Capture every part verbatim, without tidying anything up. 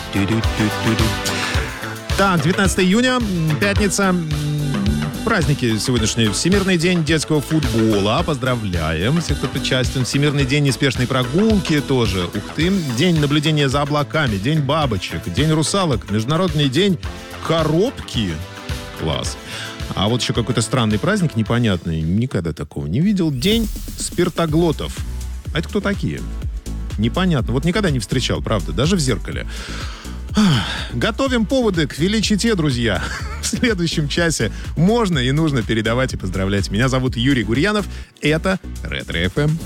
Так, девятнадцатое июня, пятница. Праздники сегодняшний. Всемирный день детского футбола. Поздравляем всех, кто причастен. Всемирный день неспешной прогулки тоже. Ух ты. День наблюдения за облаками. День бабочек. День русалок. Международный день коробки. Класс. А вот еще какой-то странный праздник, непонятный. Никогда такого не видел. День спиртоглотов. А это кто такие? Непонятно. Вот никогда не встречал, правда. Даже в зеркале. Готовим поводы к величите, друзья. В следующем часе можно и нужно передавать и поздравлять. Меня зовут Юрий Гурьянов. Это Ретро-эф эм.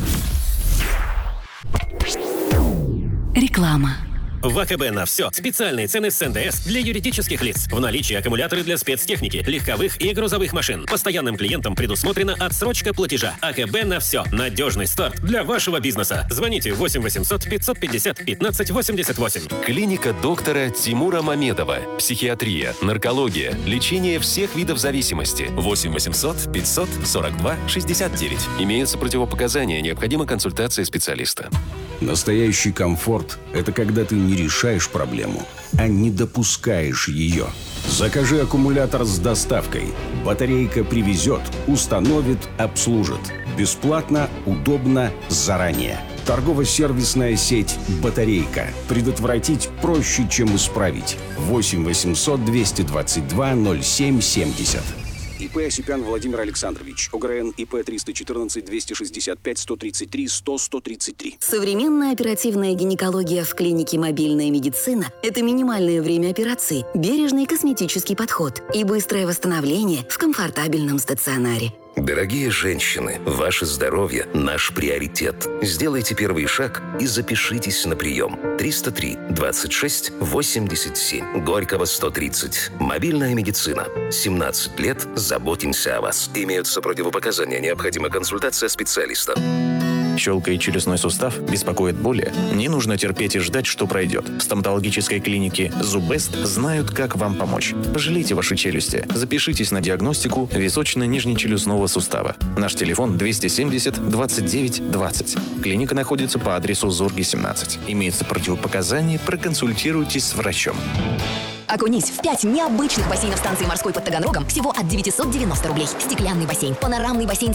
Реклама. В АКБ на все. Специальные цены с эн дэ эс для юридических лиц. В наличии аккумуляторы для спецтехники, легковых и грузовых машин. Постоянным клиентам предусмотрена отсрочка платежа. АКБ на все. Надежный старт для вашего бизнеса. Звоните восемь восемьсот пятьсот пятьдесят пятнадцать восемьдесят восемь. Клиника доктора Тимура Мамедова. Психиатрия, наркология, лечение всех видов зависимости. восемь восемьсот пятьсот сорок два шестьдесят девять. Имеются противопоказания, необходима консультация специалиста. Настоящий комфорт – это когда ты не решаешь проблему, а не допускаешь ее. Закажи аккумулятор с доставкой. Батарейка привезет, установит, обслужит. Бесплатно, удобно, заранее. Торгово-сервисная сеть «Батарейка». Предотвратить проще, чем исправить. восемь восемьсот двести двадцать два ноль семь семьдесят. ИП Осипян Владимир Александрович. ОГРН ИП триста четырнадцать двести шестьдесят пять сто тридцать три сто сто тридцать три. Современная оперативная гинекология в клинике «Мобильная медицина» – это минимальное время операции, бережный косметический подход и быстрое восстановление в комфортабельном стационаре. Дорогие женщины, ваше здоровье – наш приоритет. Сделайте первый шаг и запишитесь на прием. триста три двадцать шесть восемьдесят семь. Горького сто тридцать. Мобильная медицина. семнадцать лет. Заботимся о вас. Имеются противопоказания. Необходима консультация специалиста. Щелкает челюстной сустав, беспокоит боли? Не нужно терпеть и ждать, что пройдет. В стоматологической клинике «Зубест» знают, как вам помочь. Пожалейте ваши челюсти. Запишитесь на диагностику височно-нижнечелюстного сустава. Наш телефон двести семьдесят двадцать девять двадцать. Клиника находится по адресу Зорги, семнадцать. Имеются противопоказания, проконсультируйтесь с врачом. Окунись в пять необычных бассейнов станции морской под Таганрогом всего от девятьсот девяносто рублей. Стеклянный бассейн, панорамный бассейн